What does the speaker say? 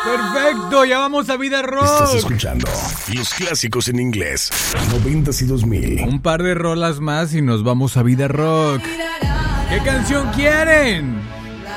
Perfecto, ya vamos a Vida Rock. Estás escuchando los clásicos en inglés, 90s y 2000. Un par de rolas más y nos vamos a Vida Rock. ¿Qué canción quieren?